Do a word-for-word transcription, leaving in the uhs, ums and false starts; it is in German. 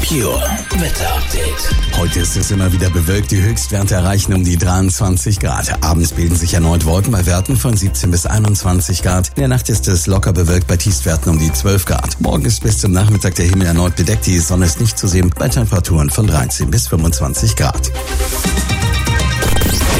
Pure Wetter Update. Heute ist es immer wieder bewölkt. Die Höchstwerte erreichen um die dreiundzwanzig Grad. Abends bilden sich erneut Wolken bei Werten von siebzehn bis einundzwanzig Grad. In der Nacht ist es locker bewölkt bei Tiefstwerten um die zwölf Grad. Morgen ist bis zum Nachmittag der Himmel erneut bedeckt. Die Sonne ist nicht zu sehen bei Temperaturen von dreizehn bis fünfundzwanzig Grad.